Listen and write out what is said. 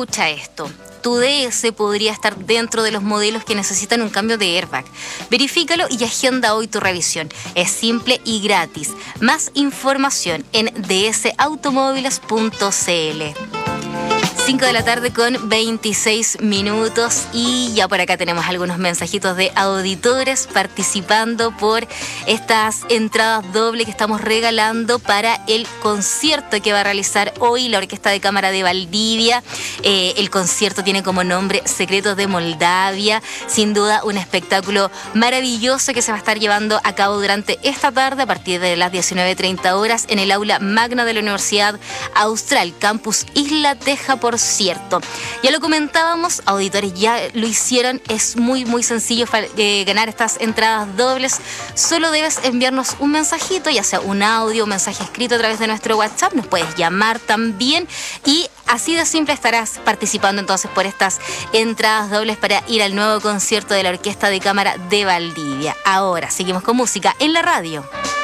escucha esto. Tu DS podría estar dentro de los modelos que necesitan un cambio de airbag. Verifícalo y agenda hoy tu revisión. Es simple y gratis. Más información en dsautomóviles.cl. 5 de la tarde con 26 minutos y ya por acá tenemos algunos mensajitos de auditores participando por estas entradas doble que estamos regalando para el concierto que va a realizar hoy la Orquesta de Cámara de Valdivia. El concierto tiene como nombre Secretos de Moldavia. Sin duda un espectáculo maravilloso que se va a estar llevando a cabo durante esta tarde a partir de las 19:30 horas en el aula magna de la Universidad Austral, Campus Isla Teja, por cierto. Ya lo comentábamos, auditores ya lo hicieron, es muy sencillo ganar estas entradas dobles. Solo debes enviarnos un mensajito, ya sea un audio, un mensaje escrito a través de nuestro WhatsApp, nos puedes llamar también y así de simple estarás participando entonces por estas entradas dobles para ir al nuevo concierto de la Orquesta de Cámara de Valdivia. Ahora seguimos con música en la radio.